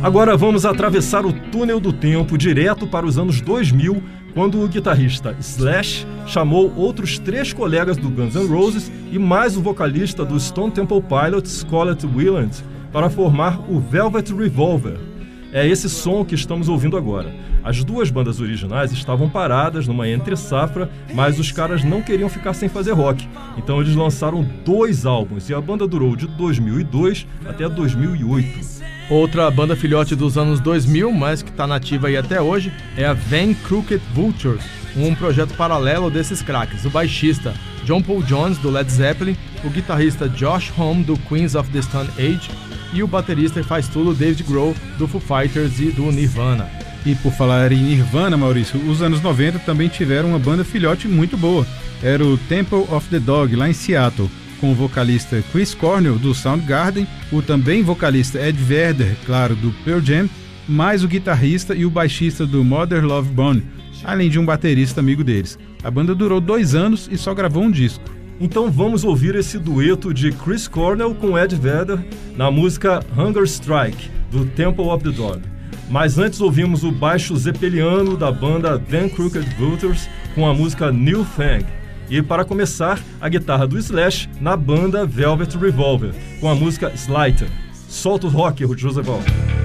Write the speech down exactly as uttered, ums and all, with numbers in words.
Agora vamos atravessar o túnel do tempo direto para os anos dois mil, quando o guitarrista Slash chamou outros três colegas do Guns N' Roses e mais o vocalista do Stone Temple Pilots, Scarlett Weiland, para formar o Velvet Revolver. É esse som que estamos ouvindo agora. As duas bandas originais estavam paradas numa entre-safra, mas os caras não queriam ficar sem fazer rock. Então eles lançaram dois álbuns e a banda durou de dois mil e dois até dois mil e oito. Outra banda filhote dos anos dois mil, mas que está nativa aí até hoje, é a Van Crooked Vultures, um projeto paralelo desses craques. O baixista John Paul Jones, do Led Zeppelin, o guitarrista Josh Homme, do Queens of the Stone Age, e o baterista que faz tudo, Dave Grohl, do Foo Fighters e do Nirvana. E por falar em Nirvana, Maurício, os anos noventa também tiveram uma banda filhote muito boa. Era o Temple of the Dog, lá em Seattle, com o vocalista Chris Cornell, do Soundgarden, o também vocalista Ed Vedder, claro, do Pearl Jam, mais o guitarrista e o baixista do Mother Love Bone, além de um baterista amigo deles. A banda durou dois anos e só gravou um disco. Então vamos ouvir esse dueto de Chris Cornell com Ed Vedder na música Hunger Strike, do Temple of the Dog. Mas antes ouvimos o baixo zeppeliano da banda Van Crooked Vultures com a música New Thing. E para começar, a guitarra do Slash na banda Velvet Revolver com a música Slider. Solta o rock, José Val.